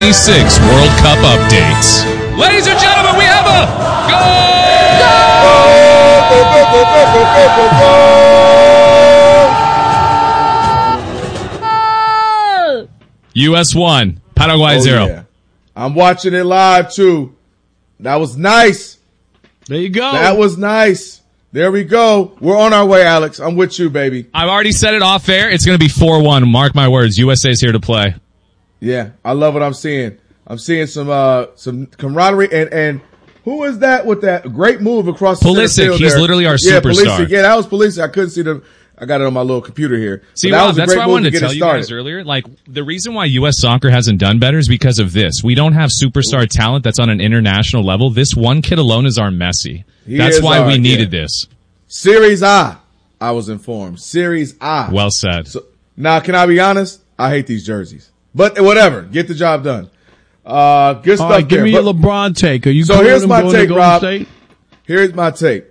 2026 World Cup updates. Ladies and gentlemen, we have a goal! US 1, Paraguay 0. Yeah. I'm watching it live, too. That was nice. There you go. That was nice. There we go. We're on our way, Alex. I'm with you, baby. I've already said it off air. It's going to be 4-1. Mark my words. USA's here to play. Yeah, I love what I'm seeing. I'm seeing some camaraderie and who is that with that great move across the Pulisic. He's literally our superstar. Pulisic. Yeah, that was Pulisic. I couldn't see them. I got it on my little computer here. See, Rob, that's why I wanted to tell you guys earlier. Like, the reason why U.S. soccer hasn't done better is because of this. We don't have superstar talent that's on an international level. This one kid alone is our Messi. That's why we needed this. Series I was informed. Series I. Well said. So, now, can I be honest? I hate these jerseys. But whatever. Get the job done. Good stuff. Right, give me your LeBron take. Are you so here's my take, Rob. Here's my take.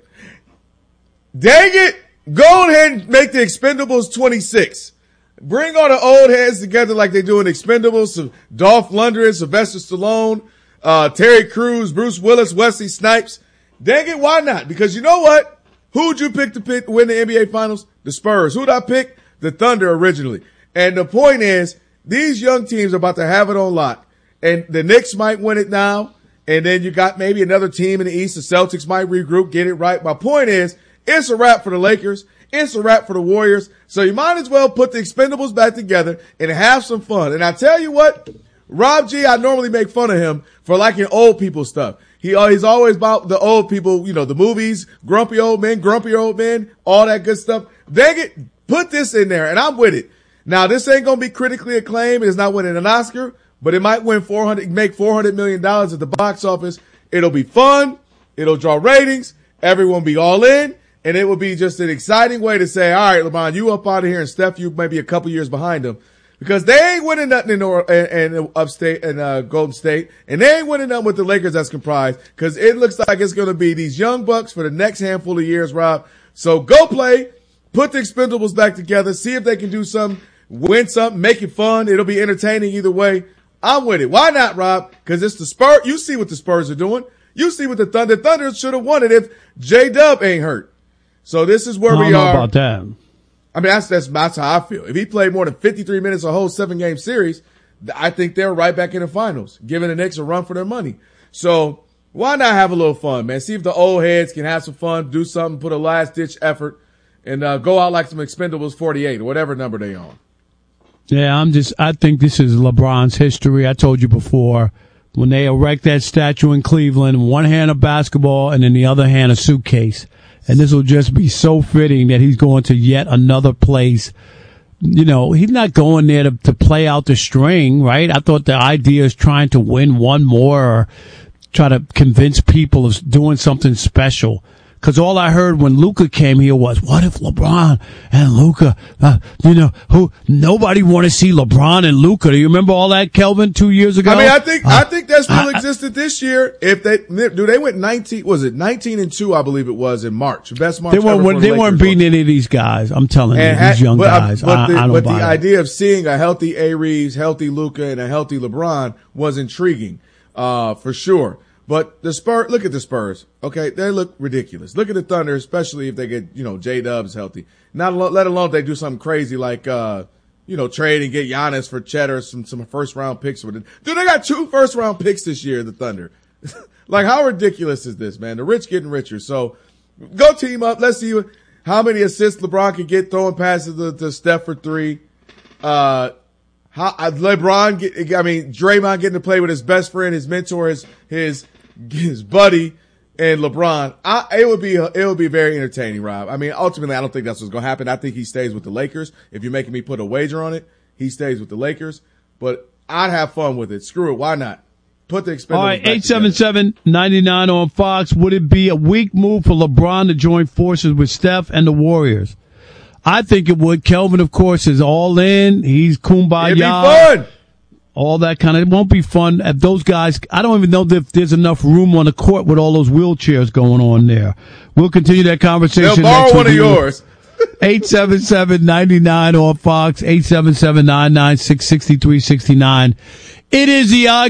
Dang it. Go ahead and make the Expendables 26. Bring all the old heads together like they do in Expendables. So Dolph Lundgren, Sylvester Stallone, Terry Crews, Bruce Willis, Wesley Snipes. Dang it, why not? Because you know what? Who'd you pick to win the NBA Finals? The Spurs. Who'd I pick? The Thunder originally. And the point is, these young teams are about to have it on lock. And the Knicks might win it now. And then you got maybe another team in the East. The Celtics might regroup, get it right. My point is, it's a wrap for the Lakers. It's a wrap for the Warriors. So you might as well put the Expendables back together and have some fun. And I tell you what, Rob G, I normally make fun of him for liking old people stuff. He's always about the old people, you know, the movies, grumpy old men, all that good stuff. Dang it, put this in there, and I'm with it. Now, this ain't going to be critically acclaimed. It's not winning an Oscar, but it might make $400 million at the box office. It'll be fun. It'll draw ratings. Everyone will be all in. And it would be just an exciting way to say, all right, LeBron, you up out of here, and Steph, you may be a couple years behind them. Because they ain't winning nothing in upstate and Golden State, and they ain't winning nothing with the Lakers that's comprised. Because it looks like it's going to be these young bucks for the next handful of years, Rob. So go play, put the Expendables back together, see if they can do something, win something, make it fun. It'll be entertaining either way. I'm with it. Why not, Rob? Because it's the Spurs. You see what the Spurs are doing. You see what the Thunder should have won it if J-Dub ain't hurt. So this is where we are. I don't know about that. I mean, that's how I feel. If he played more than 53 minutes a whole 7-game series, I think they're right back in the finals, giving the Knicks a run for their money. So why not have a little fun, man? See if the old heads can have some fun, do something, put a last-ditch effort, and go out like some Expendables 48 or whatever number they on. Yeah, I think this is LeBron's history. I told you before, when they erect that statue in Cleveland, one hand a basketball and in the other hand a suitcase. And this will just be so fitting that he's going to yet another place. You know, he's not going there to play out the string, right? I thought the idea is trying to win one more or try to convince people of doing something special. Because all I heard when Luka came here was, what if LeBron and Luka, nobody want to see LeBron and Luka. Do you remember all that, Kelvin, 2 years ago? I mean, I think that still existed this year. If they went 19-2, I believe it was in March. Best March. They weren't beating any of these guys. I'm telling you, these young guys. But the idea of seeing a healthy A. Reeves, healthy Luka, and a healthy LeBron was intriguing, for sure. But the Spurs, look at the Spurs. Okay, they look ridiculous. Look at the Thunder, especially if they get, J-Dubs healthy. Let alone if they do something crazy like, trade and get Giannis for Cheddar, some first round picks with it. Dude, they got 2 first round picks this year, the Thunder. Like, how ridiculous is this, man? The rich getting richer. So go team up. Let's see how many assists LeBron can get throwing passes to Steph for 3. Draymond getting to play with his best friend, his mentor, his buddy, and LeBron. It would be very entertaining, Rob. I mean, ultimately, I don't think that's what's going to happen. I think he stays with the Lakers. If you're making me put a wager on it, he stays with the Lakers. But I'd have fun with it. Screw it. Why not? Put the Expendables. All right, 877-99 on Fox. Would it be a weak move for LeBron to join forces with Steph and the Warriors? I think it would. Kelvin, of course, is all in. He's kumbaya. It'd be fun. All that kind of, it won't be fun. If those guys, I don't even know if there's enough room on the court with all those wheelchairs going on there. We'll continue that conversation. They'll borrow one of yours. 877-99 on Fox, 877-996-6369. It is the